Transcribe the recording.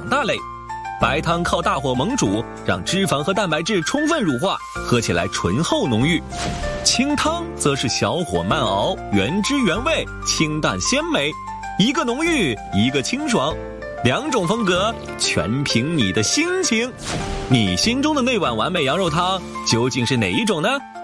大类。白汤靠大火猛煮，让脂肪和蛋白质充分乳化，喝起来醇厚浓郁。清汤则是小火慢熬，原汁原味，清淡鲜美，一个浓郁，一个清爽，两种风格全凭你的心情。你心中的那碗完美羊肉汤究竟是哪一种呢？